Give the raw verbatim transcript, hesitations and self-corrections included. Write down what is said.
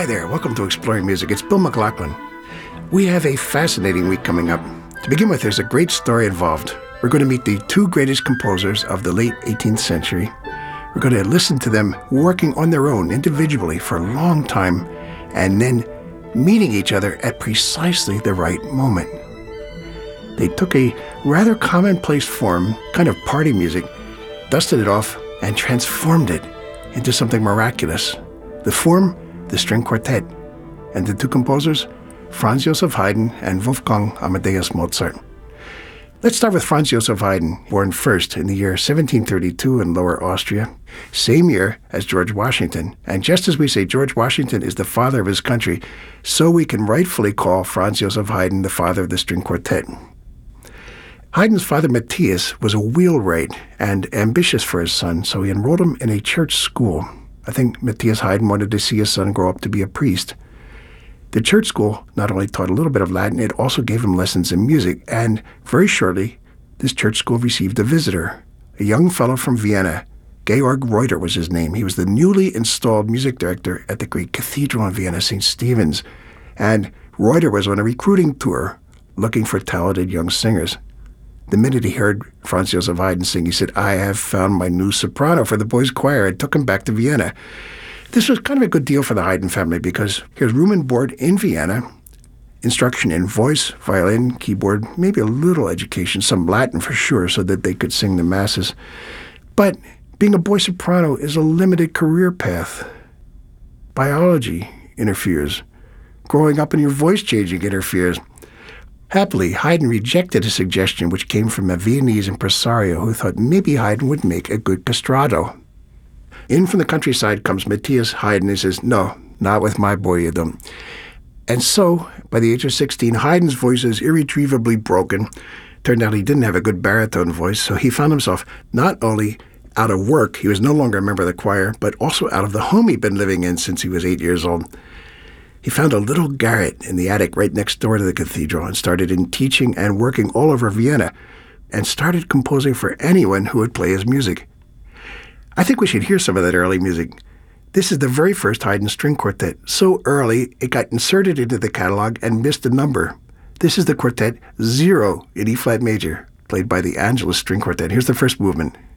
there, welcome to Exploring Music. It's Bill McLaughlin. We have a fascinating week coming up. To begin with, there's a great story involved. We're going to meet the two greatest composers of the late eighteenth century. We're going to listen to them working on their own individually for a long time, and then meeting each other at precisely the right moment. They took a rather commonplace form, kind of party music, dusted it off, and transformed it into something miraculous. The form, the string quartet, and the two composers, Franz Joseph Haydn and Wolfgang Amadeus Mozart. Let's start with Franz Joseph Haydn, born first in the year seventeen thirty-two in Lower Austria, same year as George Washington. And just as we say George Washington is the father of his country, so we can rightfully call Franz Joseph Haydn the father of the string quartet. Haydn's father, Matthias, was a wheelwright and ambitious for his son, so he enrolled him in a church school. I think Matthias Haydn wanted to see his son grow up to be a priest. The church school not only taught a little bit of Latin, it also gave him lessons in music, and very shortly, this church school received a visitor, a young fellow from Vienna. Georg Reuter was his name. He was the newly installed music director at the great cathedral in Vienna, Saint Stephen's, and Reuter was on a recruiting tour looking for talented young singers. The minute he heard Franz Joseph Haydn sing, he said, "I have found my new soprano for the boys' choir," and took him back to Vienna. This was kind of a good deal for the Haydn family because here's room and board in Vienna, instruction in voice, violin, keyboard, maybe a little education, some Latin for sure, so that they could sing the masses. But being a boy soprano is a limited career path. Biology interferes. Growing up and your voice changing interferes. Happily, Haydn rejected a suggestion which came from a Viennese impresario who thought maybe Haydn would make a good castrato. In from the countryside comes Matthias Haydn and says, "No, not with my boy, you don't." And so, by the age of sixteen, Haydn's voice is irretrievably broken. Turned out he didn't have a good baritone voice, so he found himself not only out of work, he was no longer a member of the choir, but also out of the home he'd been living in since he was eight years old. He found a little garret in the attic right next door to the cathedral and started in teaching and working all over Vienna and started composing for anyone who would play his music. I think we should hear some of that early music. This is the very first Haydn string quartet. So early, it got inserted into the catalog and missed a number. This is the quartet Zero in E-flat major, played by the Angelus String Quartet. Here's the first movement.